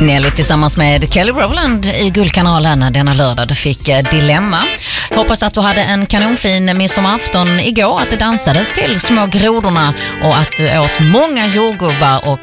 Nelly tillsammans med Kelly Rowland i Guldkanalen denna lördag. Du fick Dilemma. Hoppas att du hade en kanonfin midsommarafton igår, att det dansades till små grodorna och att du åt många jordgubbar och